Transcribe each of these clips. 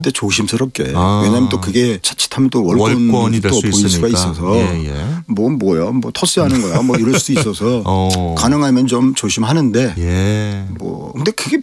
근데 조심스럽게. 왜냐하면 또 그게 자칫하면 또 월권이 될 또 수 보일 수가 있으니까. 있어서 예. 뭐야 토스하는 거야 뭐 이럴 수도 있어서 가능하면 좀 조심하는데 예. 뭐 근데 그게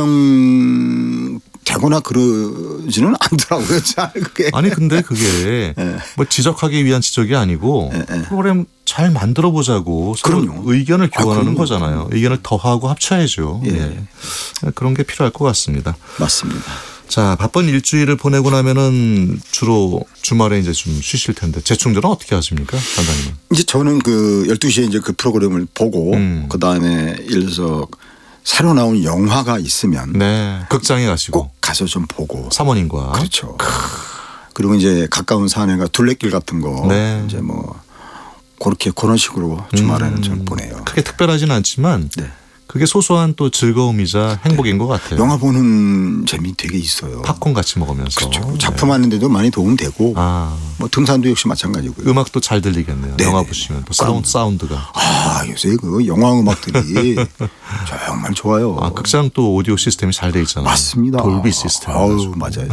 반영되거나 그러지는 않더라고요. 잘 그게. 아니 근데 그게 뭐 지적하기 위한 지적이 아니고 프로그램 잘 만들어 보자고 서로 그럼요. 의견을 교환하는 그럼요. 거잖아요. 의견을 더하고 합쳐야죠. 예. 그런 게 필요할 것 같습니다. 맞습니다. 자, 바쁜 일주일을 보내고 나면은 주로 주말에 이제 좀 쉬실 텐데 재충전은 어떻게 하십니까, 단장님은? 이제 저는 그 12시에 이제 그 프로그램을 보고 그 다음에 예를 들어서 새로 나온 영화가 있으면 네, 극장에 가시고 꼭 가서 좀 보고 사모님과 그렇죠. 그리고 이제 가까운 산에가 둘레길 같은 거 네. 이제 뭐 그런 식으로 주말에는 좀 보내요. 크게 특별하지는 않지만 네. 그게 소소한 또 즐거움이자 행복인 것 같아요. 영화 보는 재미 되게 있어요. 팝콘 같이 먹으면서. 그렇죠. 작품하는데도 많이 도움되고 아, 뭐 등산도 역시 마찬가지고요. 음악도 잘 들리겠네요. 네네. 영화 보시면 또 사운드가. 요새 그 영화 음악들이 정말 좋아요. 아, 극장 또 오디오 시스템이 잘 돼 있잖아요. 맞습니다. 돌비 시스템. 맞아요.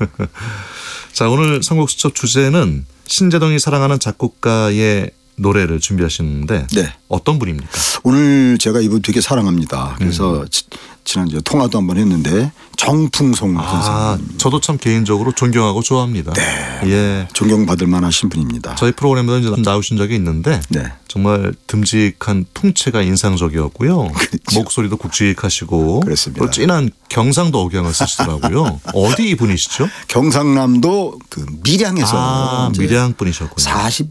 자, 오늘 선곡 수첩 주제는 신재동이 사랑하는 작곡가의 노래를 준비하시는데 네. 어떤 분입니까? 오늘 제가 이분 되게 사랑합니다. 그래서 지난주에 통화도 한번 했는데 정풍송 선생님. 저도 참 개인적으로 존경하고 좋아합니다. 네. 예. 존경받을 만하신 분입니다. 저희 프로그램에도 이제 나오신 적이 있는데 네. 정말 듬직한 풍채가 인상적이었고요. 그렇죠. 목소리도 굵직하시고 그렇습니다. 또 진한 경상도 억양을 쓰시더라고요. 어디 분이시죠? 경상남도 그 밀양에서 이제 밀양 분이셨군요.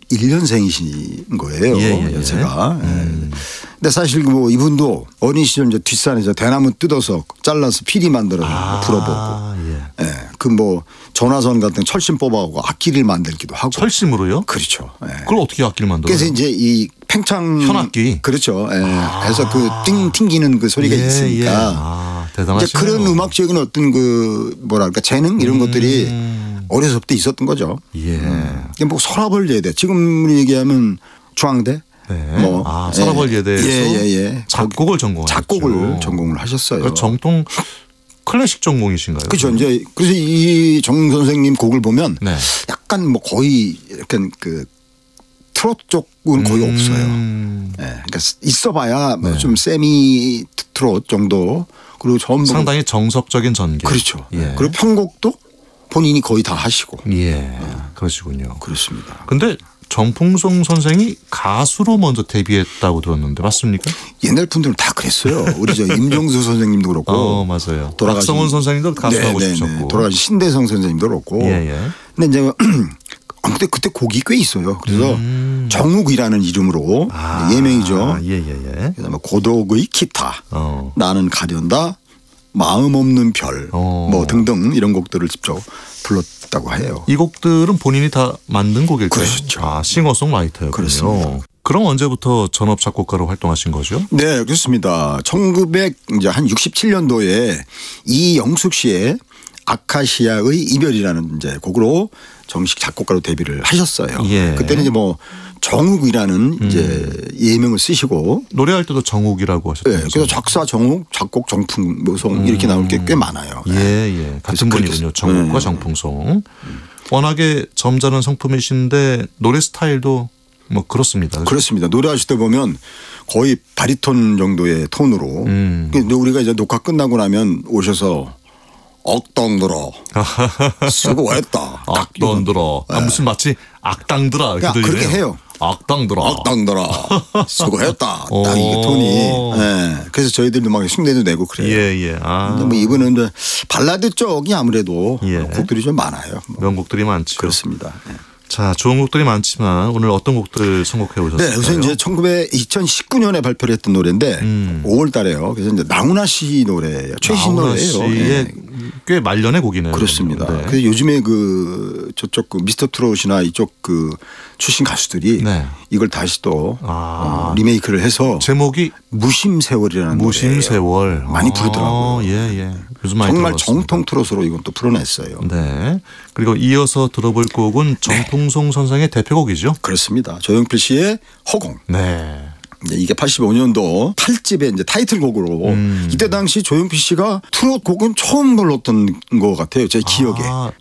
41년생이신 거예요. 예. 연세가. 근데 사실 뭐 이분도 어린 시절 이제 뒷산에서 대나무 뜯어서 잘라서 피리 만들어서 불어보고. 예. 예. 그 뭐 전화선 같은 철심 뽑아갖고 악기를 만들기도 하고. 철심으로요? 그렇죠. 예. 그걸 어떻게 악기를 만들어요? 그래서 이제 이 팽창 현악기. 그렇죠. 예. 그래서 그 띵기는 그 소리가 있으니까. 대단하시네요. 이제 그런 음악적인 어떤 그 뭐랄까 재능 이런 것들이 어려서부터 있었던 거죠. 예. 뭐 서랍을 예대 지금 얘기하면 중앙대. 네. 뭐 서라벌 예대에서 예. 작곡을 전공하셨죠. 작곡을 전공을 하셨어요. 그러니까 정통 클래식 전공이신가요? 그렇죠. 이제 그래서 이 정 선생님 곡을 보면 네. 약간 뭐 거의 약간 그 트로트 쪽은 거의 없어요. 그러니까 있어봐야 네. 좀 세미 트로트 정도 그리고 전부 상당히 정석적인 전개. 그렇죠. 예. 그리고 편곡도 본인이 거의 다 하시고. 예. 그러시군요. 그렇습니다. 근데 정풍송 선생이 가수로 먼저 데뷔했다고 들었는데 맞습니까? 옛날 분들은 다 그랬어요. 우리 저 임종수 선생님도 그렇고. 맞아요. 돌아가신 박성원 선생님도 가수하고 싶으셨고. 돌아가신 신대성 선생님도 그렇고. 예. 근데 이제 근데 그때 곡이 꽤 있어요. 그래서 정욱이라는 이름으로 예명이죠. 예. 그다음에 고독의 기타, 어. 나는 가련다, 마음 없는 별, 뭐 등등 이런 곡들을 직접 불렀다고 해요. 이 곡들은 본인이 다 만든 곡일까요? 그렇죠. 싱어송라이터였군요. 그렇습니다. 그럼 언제부터 전업 작곡가로 활동하신 거죠? 네, 그렇습니다. 1967년도에 이영숙 씨의 아카시아의 이별이라는 이제 곡으로 정식 작곡가로 데뷔를 하셨어요. 예. 그때는 이제 뭐 정욱이라는 이제 예명을 쓰시고 노래할 때도 정욱이라고 하셨죠. 네, 그래서 작사 정욱, 작곡 정풍송 이렇게 나올 게 꽤 많아요. 예. 같은 분이군요. 정욱과 정풍송. 워낙에 점잖은 성품이신데 노래 스타일도 뭐 그렇습니다. 그렇습니다. 노래하실 때 보면 거의 바리톤 정도의 톤으로. 근데 우리가 이제 녹화 끝나고 나면 오셔서 억당 들어 수고했다. 악당 들어. 무슨 마치 악당들아 이렇게 들리네요. 그렇게 해요. 악당 들어. 억당 들어 수고했다. 딱 이게 톤이. 네. 그래서 저희들도 막 흉내도 내고 그래요. 예. 근데 뭐 이분은 이제 발라드 쪽이 아무래도 곡들이 좀 많아요. 명곡들이 많죠. 그렇습니다. 네. 자, 좋은 곡들이 많지만 오늘 어떤 곡들 선곡해 오셨을까요? 네, 우선 이제 2019년에 발표를 했던 노래인데 5월 달에요. 그래서 이제 나훈아 씨 노래예요. 최신 나훈아 노래예요. 씨의 네. 꽤 말년의 곡이네요. 그렇습니다. 네. 그래서 요즘에 그 저쪽 그 미스터 트롯이나 이쪽 그 출신 가수들이 네. 이걸 다시 또 리메이크를 해서 제목이 무심세월이라는 무심세월 노래예요. 많이 부르더라고요. 예. 요즘 많이 정말 들어봤습니다. 정통 트롯으로 이건 또 풀어냈어요. 네. 그리고 이어서 들어볼 곡은 정풍송 선생의 대표곡이죠. 그렇습니다. 조용필 씨의 허공. 네. 이게 85년도 8집의 이제 타이틀곡으로 이때 당시 조용필 씨가 트롯 곡은 처음 불렀던 것 같아요. 제 기억에.